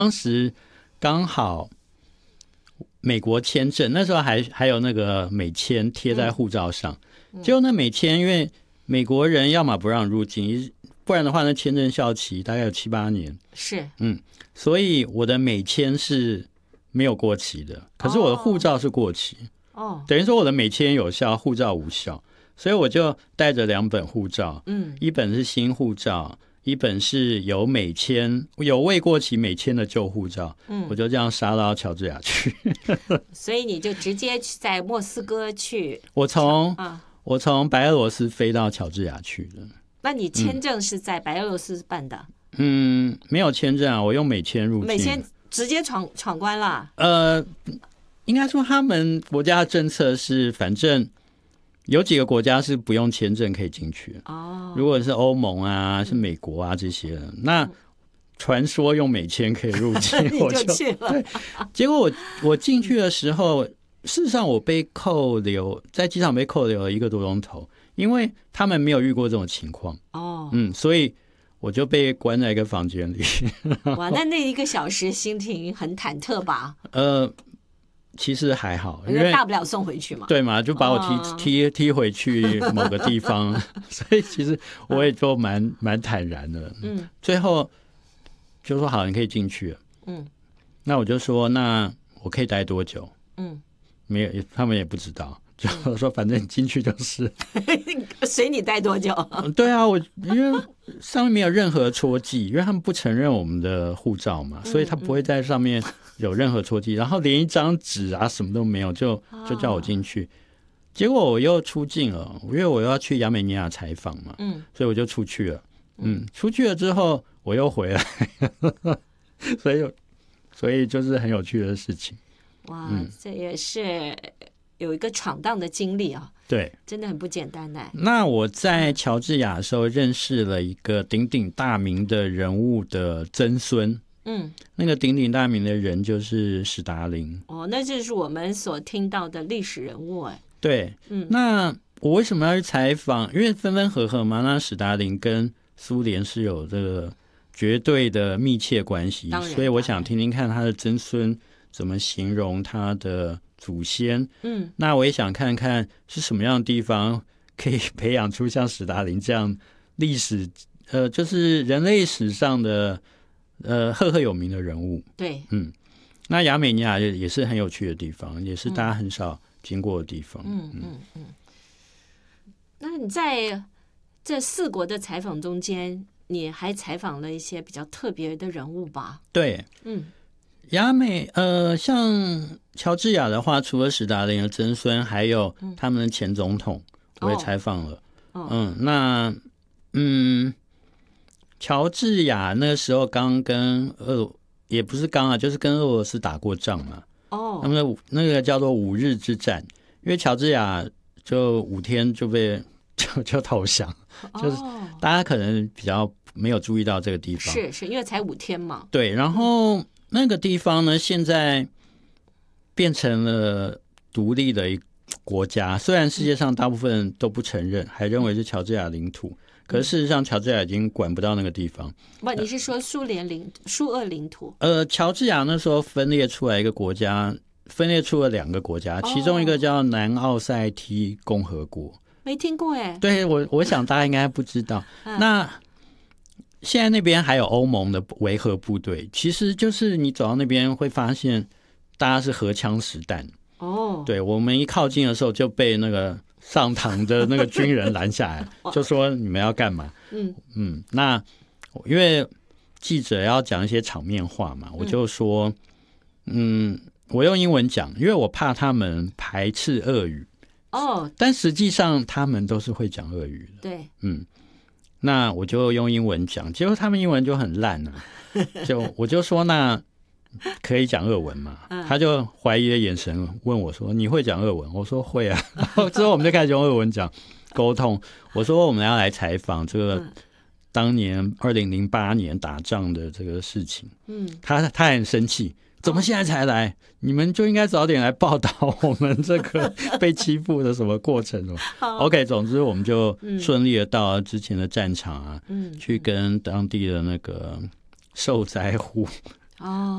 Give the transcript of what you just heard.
当时刚好美国签证，那时候还有那个美签贴在护照上，结果那美签因为美国人要么不让入境，不然的话那签证效期大概有7-8年， 是， 所以我的美签是没有过期的，可是我的护照是过期，等于说我的美签有效，护照无效，所以我就带着2本护照，一本是新护照，一本是有美签有未过期美签的旧护照，我就这样杀到乔治亚去。 所以你就直接在莫斯科去， 我从白俄罗斯飞到乔治亚去的。 那你签证是在白俄罗斯办的？ 没有签证啊，我用美签入境。 美签直接闯关了？ 应该说他们国家的政策是，反正有几个国家是不用签证可以进去。如果是欧盟啊，是美国啊这些的，那传说用美签可以入境， 我就去了。 对，结果我进去的时候，事实上我被扣留，在机场被扣留了1个多钟头，因为他们没有遇过这种情况。所以我就被关在一个房间里。 哇，那1个小时心情很忐忑吧？ 其实还好， 因为大不了送回去嘛。 对嘛，就把我踢回去某个地方，所以其实我也就蛮坦然的。最后就说好，你可以进去了。那我就说，那我可以待多久？没有，他们也不知道，就说反正你进去就是， 随你待多久。 对啊，因为上面没有任何戳记，因为他们不承认我们的护照嘛，所以他不会在上面有任何戳记，然后连一张纸啊什么都没有，就叫我进去。结果我又出境了，因为我要去亚美尼亚采访嘛，所以我就出去了。出去了之后我又回来，所以就是很有趣的事情。 哇，这也是有一个闯荡的经历啊！ 对， 真的很不简单呢。 那我在乔治亚的时候认识了一个鼎鼎大名的人物的曾孙。那个鼎鼎大名的人就是史达林。 那就是我们所听到的历史人物哎。 对，那我为什么要去采访？因为分分合合嘛，那史达林跟苏联是有这个绝对的密切关系，所以我想听听看他的曾孙怎么形容他的祖先。那我也想看看是什么样的地方可以培养出像史达林这样历史就是人类史上的赫赫有名的人物。 对， 那亚美尼亚也是很有趣的地方，也是大家很少经过的地方。 那你在这4国的采访中间，你还采访了一些比较特别的人物吧？ 对，亚美像乔治亚的话，除了史达林的曾孙，还有他们的前总统，我也采访了。那乔治亚那时候刚跟也不是刚啊，就是跟俄罗斯打过仗嘛。他们的那个叫做5日之战，因为乔治亚就5天就被就投降，就是大家可能比较没有注意到这个地方。 是因为才5天嘛。 对，然后那个地方呢，现在变成了独立的一个国家，虽然世界上大部分都不承认，还认为是乔治亚领土，可是事实上乔治亚已经管不到那个地方。 不，你是说苏俄领土？ 乔治亚那时候分裂出来一个国家，分裂出了2个国家，其中一个叫南奥塞梯共和国。 没听过哎。 对，我想大家应该不知道。那现在那边还有欧盟的维和部队，其实就是你走到那边会发现大家是荷枪实弹。对，我们一靠近的时候就被那个上膛的那个军人拦下来，就说你们要干嘛？那因为记者要讲一些场面话嘛，我就说，我用英文讲，因为我怕他们排斥俄语。但实际上他们都是会讲俄语的。 对， 那我就用英文讲，结果他们英文就很烂啊。我就说那可以讲俄文嘛？他就怀疑的眼神问我说：“你会讲俄文？”我说：“会啊。”然后之后我们就开始用俄文讲沟通。我说我们要来采访这个当年2008年打仗的这个事情。他很生气。怎么现在才来？你们就应该早点来报道我们这个被欺负的什么过程OK， 总之我们就顺利的到了之前的战场啊，去跟当地的那个受灾户